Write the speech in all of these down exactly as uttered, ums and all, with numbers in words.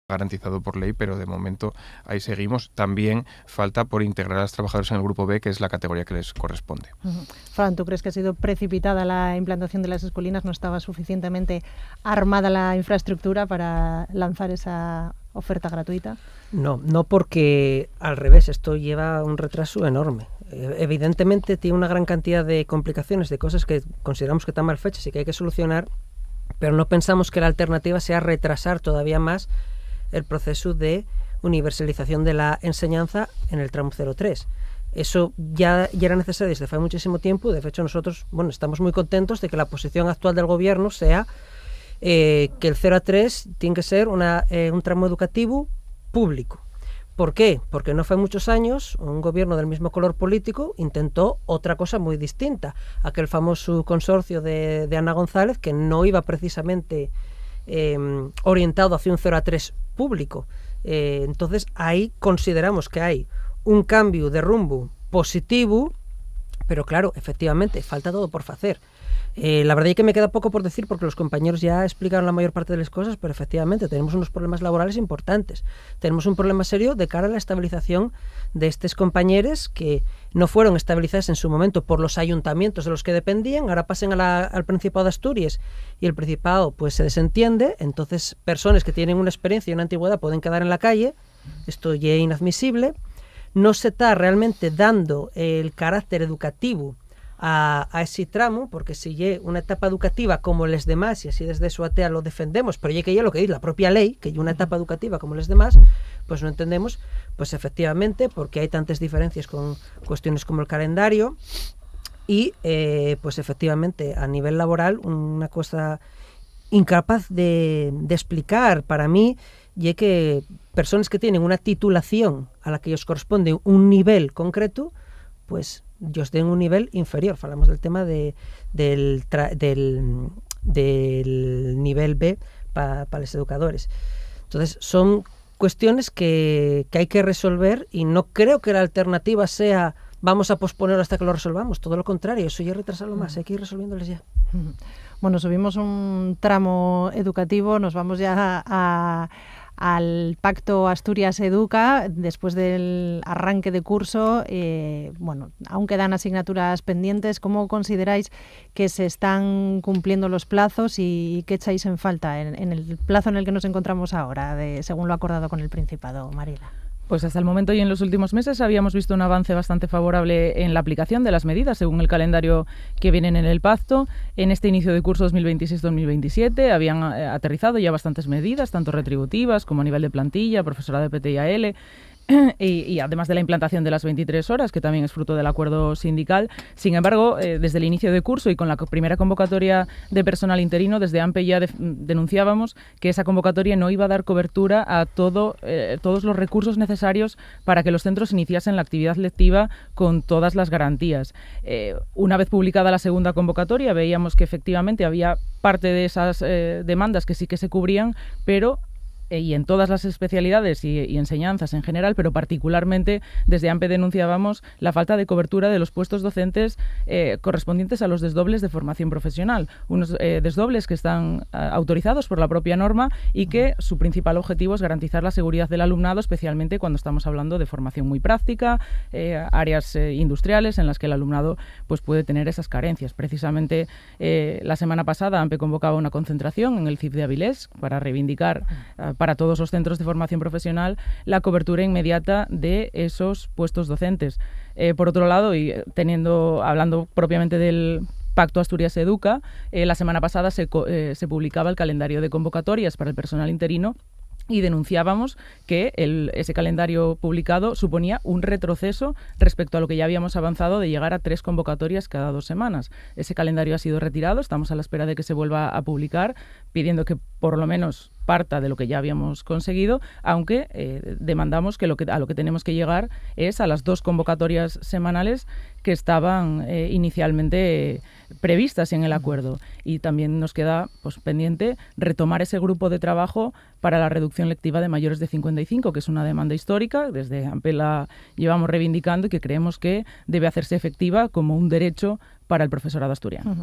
garantizado por ley, pero de momento ahí seguimos. También falta por integrar a los trabajadores en el grupo B, que es la categoría que les corresponde. Uh-huh. Fran, ¿tú crees que ha sido precipitada la implantación de las escuelinas? ¿No estaba suficientemente armada la infraestructura para lanzar esa oferta gratuita? No, no, porque al revés, esto lleva un retraso enorme. Evidentemente tiene una gran cantidad de complicaciones, de cosas que consideramos que están mal fechas y que hay que solucionar, pero no pensamos que la alternativa sea retrasar todavía más el proceso de universalización de la enseñanza en el tramo cero tres. Eso ya, ya era necesario desde hace muchísimo tiempo. De hecho, nosotros bueno, estamos muy contentos de que la posición actual del gobierno sea eh, que el cero a tres tiene que ser una, eh, un tramo educativo público. ¿Por qué? Porque no fue muchos años un gobierno del mismo color político intentó otra cosa muy distinta, aquel famoso consorcio de, de Ana González, que no iba precisamente eh, orientado hacia un cero a tres público. Eh, entonces ahí consideramos que hay un cambio de rumbo positivo, pero claro, efectivamente, falta todo por hacer. Eh, la verdad es que me queda poco por decir porque los compañeros ya explicaron la mayor parte de las cosas, pero efectivamente tenemos unos problemas laborales importantes. Tenemos un problema serio de cara a la estabilización de estos compañeros que no fueron estabilizados en su momento por los ayuntamientos de los que dependían, ahora pasen a la, al Principado de Asturias y el Principado pues se desentiende, entonces personas que tienen una experiencia y una antigüedad pueden quedar en la calle. Esto ya es inadmisible. No se está realmente dando el carácter educativo a, a ese tramo, porque si hay una etapa educativa como les demás, y así desde Suatea lo defendemos, pero ya que ya lo que dice la propia ley, que hay una etapa educativa como les demás, pues no entendemos, pues efectivamente, porque hay tantas diferencias con cuestiones como el calendario, y eh, pues efectivamente a nivel laboral una cosa incapaz de, de explicar para mí, y que personas que tienen una titulación a la que ellos corresponde un nivel concreto, pues ellos den un nivel inferior. Falamos del tema de, del, tra, del, del nivel B para pa los educadores. Entonces, son cuestiones que, que hay que resolver y no creo que la alternativa sea vamos a posponerlo hasta que lo resolvamos. Todo lo contrario, eso ya retrasarlo más, hay que ir resolviéndoles ya. Bueno, subimos un tramo educativo, nos vamos ya a, a al Pacto Asturias Educa, después del arranque de curso. Eh, bueno, aún quedan asignaturas pendientes. ¿Cómo consideráis que se están cumpliendo los plazos y qué echáis en falta en, en el plazo en el que nos encontramos ahora, de, según lo acordado con el Principado? Mariela. Pues hasta el momento y en los últimos meses habíamos visto un avance bastante favorable en la aplicación de las medidas según el calendario que vienen en el pacto. En este inicio de curso dos mil veintiséis dos mil veintisiete habían eh, aterrizado ya bastantes medidas, tanto retributivas como a nivel de plantilla, profesorado de P T y A L. Y, y además de la implantación de las veintitrés horas, que también es fruto del acuerdo sindical. Sin embargo, eh, desde el inicio de curso y con la primera convocatoria de personal interino, desde AMPE ya de, denunciábamos que esa convocatoria no iba a dar cobertura a todo, eh, todos los recursos necesarios para que los centros iniciasen la actividad lectiva con todas las garantías. Eh, una vez publicada la segunda convocatoria, veíamos que efectivamente había parte de esas eh, demandas que sí que se cubrían, pero y en todas las especialidades y, y enseñanzas en general, pero particularmente desde AMPE denunciábamos la falta de cobertura de los puestos docentes eh, correspondientes a los desdobles de formación profesional. Unos eh, desdobles que están uh, autorizados por la propia norma y que su principal objetivo es garantizar la seguridad del alumnado, especialmente cuando estamos hablando de formación muy práctica, eh, áreas eh, industriales en las que el alumnado pues, puede tener esas carencias. Precisamente eh, la semana pasada AMPE convocaba una concentración en el C I F de Avilés para reivindicar uh, para todos los centros de formación profesional la cobertura inmediata de esos puestos docentes. Eh, por otro lado, y teniendo hablando propiamente del Pacto Asturias Educa, eh, la semana pasada se, eh, se publicaba el calendario de convocatorias para el personal interino y denunciábamos que el, ese calendario publicado suponía un retroceso respecto a lo que ya habíamos avanzado de llegar a tres convocatorias cada dos semanas. Ese calendario ha sido retirado, estamos a la espera de que se vuelva a publicar, pidiendo que por lo menos parta de lo que ya habíamos conseguido, aunque eh, demandamos que, lo que a lo que tenemos que llegar es a las dos convocatorias semanales que estaban eh, inicialmente eh, previstas en el acuerdo. Y también nos queda pues, pendiente retomar ese grupo de trabajo para la reducción lectiva de mayores de cincuenta y cinco, que es una demanda histórica, desde AMPE la llevamos reivindicando y que creemos que debe hacerse efectiva como un derecho para el profesorado asturiano. Uh-huh.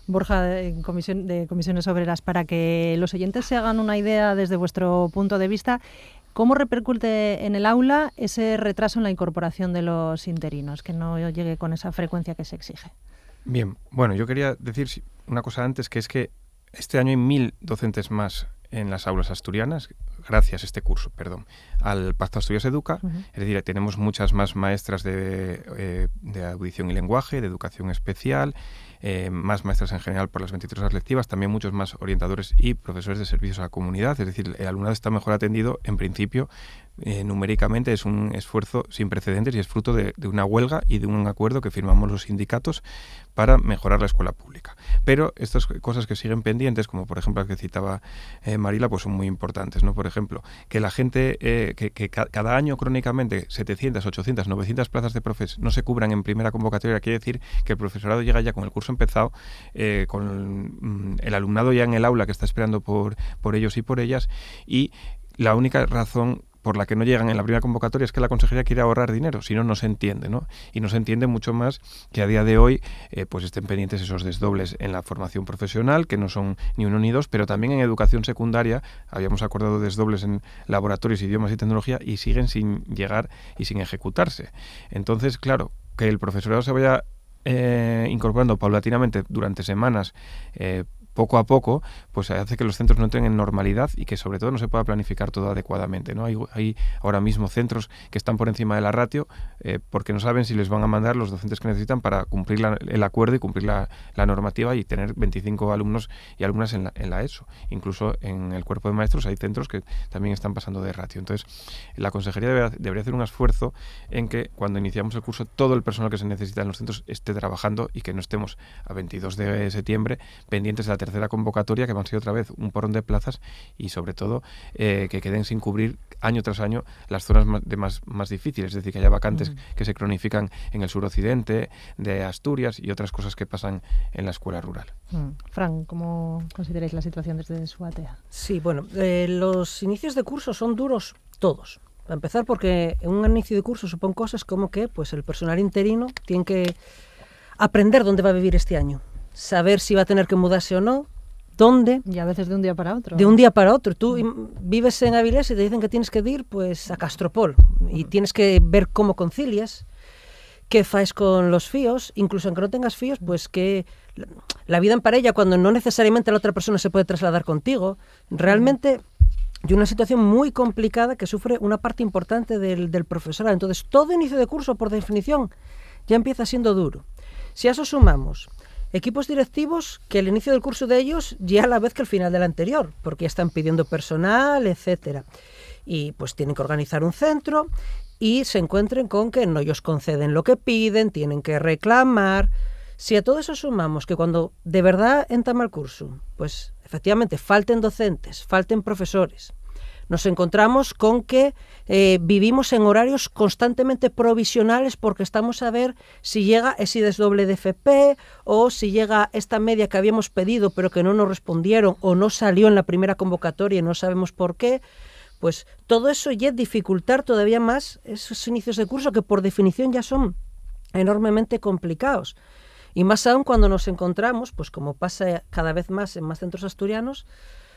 Borja, de, comisión, de Comisiones Obreras, para que los oyentes se hagan una idea desde vuestro punto de vista, ¿cómo repercute en el aula ese retraso en la incorporación de los interinos, que no llegue con esa frecuencia que se exige? Bien, bueno, yo quería decir una cosa antes, que es que este año hay mil docentes más en las aulas asturianas, gracias este curso, perdón, al Pacto Asturias Educa. Uh-huh. Es decir, tenemos muchas más maestras de, eh, de audición y lenguaje, de educación especial, eh, más maestras en general por las veintitrés horas lectivas, también muchos más orientadores y profesores de servicios a la comunidad. Es decir, el alumnado está mejor atendido, en principio, eh, numéricamente es un esfuerzo sin precedentes y es fruto de, de una huelga y de un acuerdo que firmamos los sindicatos para mejorar la escuela pública. Pero estas cosas que siguen pendientes, como por ejemplo la que citaba eh, Marila, pues son muy importantes, ¿no? Por ejemplo, que la gente, eh, que, que ca- cada año crónicamente setecientas, ochocientas, novecientas plazas de profes no se cubran en primera convocatoria, quiere decir que el profesorado llega ya con el curso empezado, eh, con mm, el alumnado ya en el aula que está esperando por, por ellos y por ellas, y la única razón por la que no llegan en la primera convocatoria es que la consejería quiere ahorrar dinero, si no, no se entiende, ¿no? Y no se entiende mucho más que a día de hoy eh, pues estén pendientes esos desdobles en la formación profesional, que no son ni uno ni dos, pero también en educación secundaria habíamos acordado desdobles en laboratorios, idiomas y tecnología y siguen sin llegar y sin ejecutarse. Entonces, claro, que el profesorado se vaya eh, incorporando paulatinamente durante semanas, eh, poco a poco, pues hace que los centros no entren en normalidad y que sobre todo no se pueda planificar todo adecuadamente, ¿no? Hay, hay ahora mismo centros que están por encima de la ratio eh, porque no saben si les van a mandar los docentes que necesitan para cumplir la, el acuerdo y cumplir la, la normativa y tener veinticinco alumnos y alumnas en la, en la ESO. Incluso en el cuerpo de maestros hay centros que también están pasando de ratio. Entonces, la consejería debe, debería hacer un esfuerzo en que cuando iniciamos el curso todo el personal que se necesita en los centros esté trabajando y que no estemos a veintidós de septiembre pendientes de la tercera convocatoria, que van a ser otra vez un porrón de plazas y sobre todo eh, que queden sin cubrir año tras año las zonas más, de más, más difíciles, es decir, que haya vacantes mm. que se cronifican en el suroccidente de Asturias y otras cosas que pasan en la escuela rural. Mm. Fran, ¿cómo consideráis la situación desde su ATEA? Sí, bueno, eh, los inicios de curso son duros todos. Para empezar, porque en un inicio de curso supone cosas como que pues el personal interino tiene que aprender dónde va a vivir este año, saber si va a tener que mudarse o no, dónde. Y a veces de un día para otro. De un día para otro. Tú mm. vives en Avilés y te dicen que tienes que ir pues a Castropol y mm. tienes que ver cómo concilias, qué faes con los fíos, incluso aunque no tengas fíos, pues que la vida en parella, cuando no necesariamente la otra persona se puede trasladar contigo, realmente mm. y una situación muy complicada que sufre una parte importante del, del profesorado. Entonces, todo inicio de curso, por definición, ya empieza siendo duro. Si a eso sumamos equipos directivos que el inicio del curso de ellos ya a la vez que el final del anterior, porque ya están pidiendo personal, etcétera. Y pues tienen que organizar un centro y se encuentren con que no ellos conceden lo que piden, tienen que reclamar. Si a todo eso sumamos que cuando de verdad entama el curso, pues efectivamente falten docentes, falten profesores, nos encontramos con que eh, vivimos en horarios constantemente provisionales porque estamos a ver si llega ese desdoble de F P o si llega esta media que habíamos pedido pero que no nos respondieron o no salió en la primera convocatoria y no sabemos por qué. Pues todo eso ya dificultar todavía más esos inicios de curso que por definición ya son enormemente complicados. Y más aún cuando nos encontramos, pues como pasa cada vez más en más centros asturianos,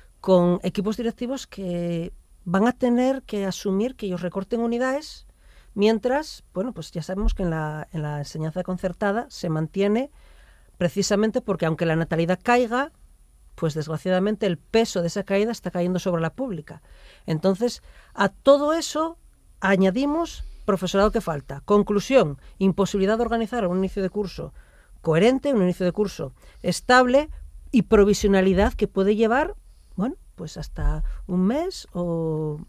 con equipos directivos que van a tener que asumir que ellos recorten unidades, mientras, bueno, pues ya sabemos que en la, en la enseñanza concertada se mantiene precisamente porque aunque la natalidad caiga, pues desgraciadamente el peso de esa caída está cayendo sobre la pública. Entonces, a todo eso añadimos profesorado que falta. Conclusión, imposibilidad de organizar un inicio de curso coherente, un inicio de curso estable y provisionalidad que puede llevar, bueno, pues hasta un mes o...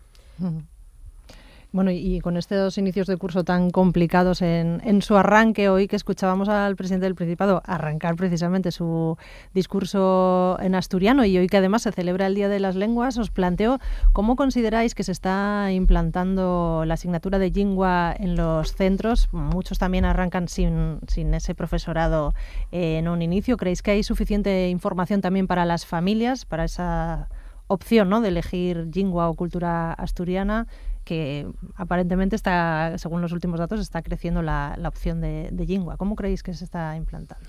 Bueno, y con estos inicios de curso tan complicados en, en su arranque, hoy que escuchábamos al presidente del Principado arrancar precisamente su discurso en asturiano y hoy que además se celebra el Día de las Lenguas, os planteo cómo consideráis que se está implantando la asignatura de lingua en los centros. Muchos también arrancan sin, sin ese profesorado eh, en un inicio. ¿Creéis que hay suficiente información también para las familias, para esa opción, ¿no?, de elegir lingua o cultura asturiana, que aparentemente está, según los últimos datos, está creciendo la, la opción de, de lingua? ¿Cómo creéis que se está implantando?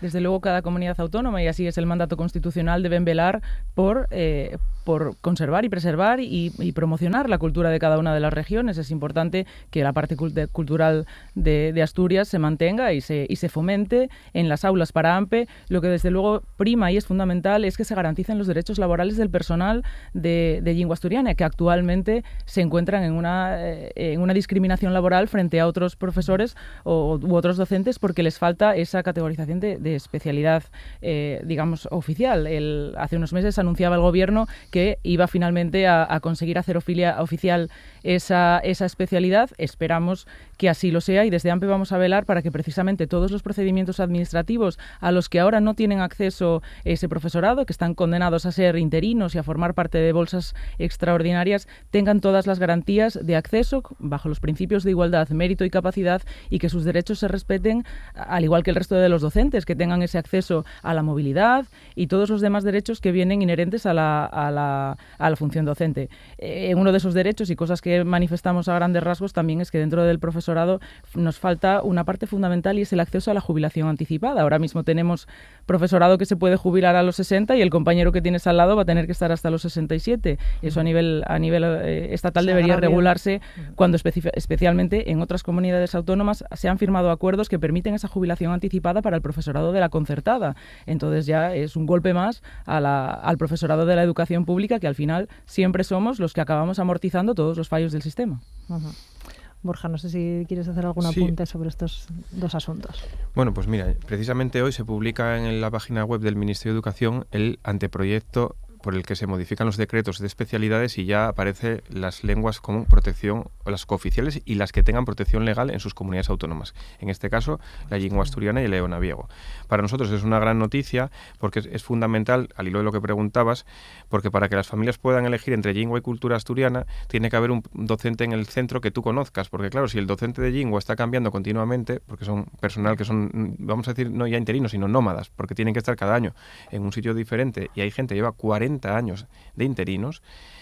desde luego cada comunidad autónoma, y así es el mandato constitucional, deben velar por, eh, por conservar y preservar y, y promocionar la cultura de cada una de las regiones. Es importante que la parte cult- cultural de, de Asturias se mantenga y se, y se fomente en las aulas para AMPE. Lo que desde luego prima y es fundamental es que se garanticen los derechos laborales del personal de, de lengua asturiana, que actualmente se encuentran en una, eh, en una discriminación laboral frente a otros profesores o, u otros docentes porque les falta esa categorización de, de especialidad, eh, digamos, oficial. El, hace unos meses anunciaba el Gobierno que iba finalmente a, a conseguir hacer ofilia, oficial esa, esa especialidad. Esperamos que así lo sea y desde AMPE vamos a velar para que precisamente todos los procedimientos administrativos a los que ahora no tienen acceso ese profesorado, que están condenados a ser interinos y a formar parte de bolsas extraordinarias, tengan todas las garantías de acceso bajo los principios de igualdad, mérito y capacidad, y que sus derechos se respeten al igual que el resto de los docentes, que tengan ese acceso a la movilidad y todos los demás derechos que vienen inherentes a la, a la, a la función docente. Eh, uno de esos derechos y cosas que manifestamos a grandes rasgos también es que dentro del profesorado nos falta una parte fundamental y es el acceso a la jubilación anticipada. Ahora mismo tenemos profesorado que se puede jubilar a los sesenta y el compañero que tienes al lado va a tener que estar hasta los sesenta y siete. Eso a nivel, a nivel eh, estatal debería regularse cuando especi- especialmente en otras comunidades autónomas se han firmado acuerdos que permiten esa jubilación anticipada para el profesorado de la concertada. Entonces ya es un golpe más a la, al profesorado de la educación pública, que al final siempre somos los que acabamos amortizando todos los fallos del sistema. Uh-huh. Borja, no sé si quieres hacer algún apunte sí. sobre estos dos asuntos. Bueno, pues mira, precisamente hoy se publica en la página web del Ministerio de Educación el anteproyecto por el que se modifican los decretos de especialidades y ya aparece las lenguas con protección, o las cooficiales y las que tengan protección legal en sus comunidades autónomas. En este caso, la lengua asturiana y el leonaviego. Para nosotros es una gran noticia porque es, es fundamental, al hilo de lo que preguntabas, porque para que las familias puedan elegir entre lengua y cultura asturiana, tiene que haber un docente en el centro que tú conozcas, porque claro, si el docente de lengua está cambiando continuamente, porque son personal que son, vamos a decir, no ya interinos, sino nómadas, porque tienen que estar cada año en un sitio diferente y hay gente que lleva cuarenta años de interinos,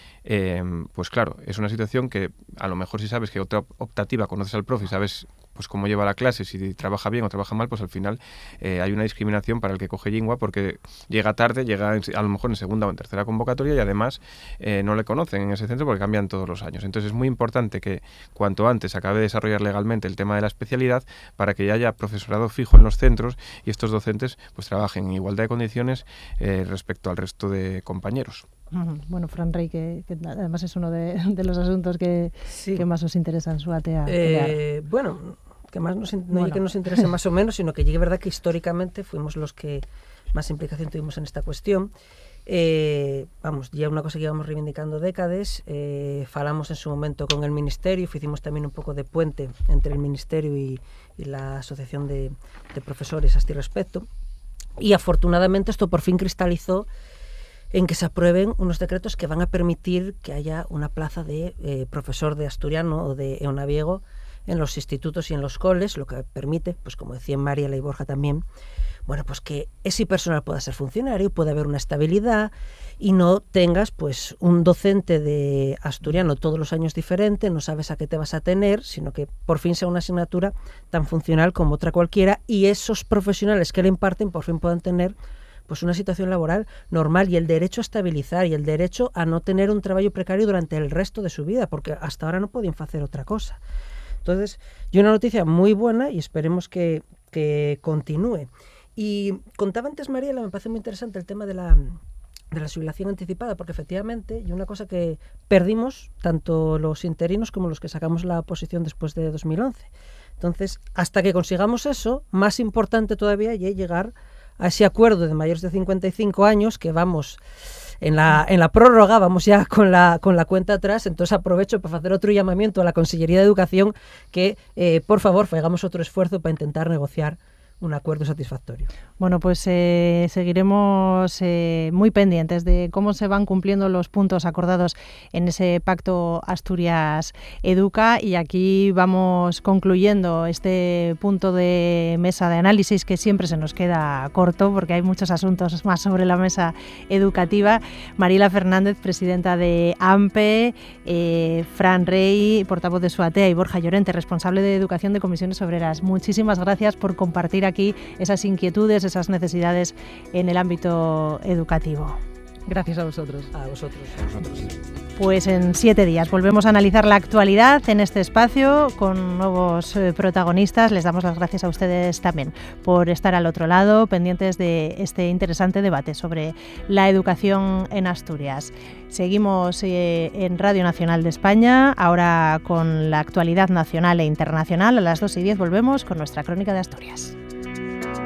eh, pues claro, es una situación que a lo mejor si sabes que otra optativa, conoces al profe y sabes pues cómo lleva la clase, si trabaja bien o trabaja mal, pues al final eh, hay una discriminación para el que coge lengua porque llega tarde, llega en, a lo mejor en segunda o en tercera convocatoria y además eh, no le conocen en ese centro porque cambian todos los años. Entonces es muy importante que cuanto antes acabe de desarrollar legalmente el tema de la especialidad para que haya profesorado fijo en los centros y estos docentes pues trabajen en igualdad de condiciones eh, respecto al resto de compañeros. Bueno, Fran Rey, que, que además es uno de, de los asuntos que, sí. que más os interesan, su ATEA. Eh, bueno, que más nos, no bueno. que nos interese más o menos, sino que llegue verdad que históricamente fuimos los que más implicación tuvimos en esta cuestión. Eh, vamos, ya una cosa que íbamos reivindicando décadas, eh, falamos en su momento con el Ministerio, hicimos también un poco de puente entre el Ministerio y, y la Asociación de, de Profesores a este respecto, y afortunadamente esto por fin cristalizó en que se aprueben unos decretos que van a permitir que haya una plaza de eh, profesor de asturiano o de eonaviego en los institutos y en los coles, lo que permite, pues como decían María y Borja también, bueno, pues que ese personal pueda ser funcionario, pueda haber una estabilidad y no tengas pues un docente de asturiano todos los años diferente, no sabes a qué te vas a tener, sino que por fin sea una asignatura tan funcional como otra cualquiera y esos profesionales que le imparten por fin puedan tener pues una situación laboral normal y el derecho a estabilizar y el derecho a no tener un trabajo precario durante el resto de su vida, porque hasta ahora no podían hacer otra cosa. Entonces, yo una noticia muy buena y esperemos que, que continúe. Y contaba antes Mariela, me parece muy interesante el tema de la, de la jubilación anticipada, porque efectivamente, y una cosa que perdimos, tanto los interinos como los que sacamos la oposición después de dos mil once. Entonces, hasta que consigamos eso, más importante todavía es llegar a ese acuerdo de mayores de cincuenta y cinco años que vamos en la, en la prórroga, vamos ya con la, con la cuenta atrás, entonces aprovecho para hacer otro llamamiento a la Consellería de Educación que, eh, por favor, hagamos otro esfuerzo para intentar negociar un acuerdo satisfactorio. Bueno, pues eh, seguiremos eh, muy pendientes de cómo se van cumpliendo los puntos acordados en ese pacto Asturias Educa y aquí vamos concluyendo este punto de mesa de análisis que siempre se nos queda corto porque hay muchos asuntos más sobre la mesa educativa. Mariela Fernández, presidenta de AMPE, eh, Fran Rey, portavoz de su ATEA y Borja Llorente, responsable de Educación de Comisiones Obreras. Muchísimas gracias por compartir aquí aquí esas inquietudes, esas necesidades en el ámbito educativo. Gracias a vosotros. A vosotros. A vosotros. Pues en siete días volvemos a analizar la actualidad en este espacio con nuevos eh, protagonistas. Les damos las gracias a ustedes también por estar al otro lado, pendientes de este interesante debate sobre la educación en Asturias. Seguimos eh, en Radio Nacional de España, ahora con la actualidad nacional e internacional. A las dos y diez volvemos con nuestra Crónica de Asturias.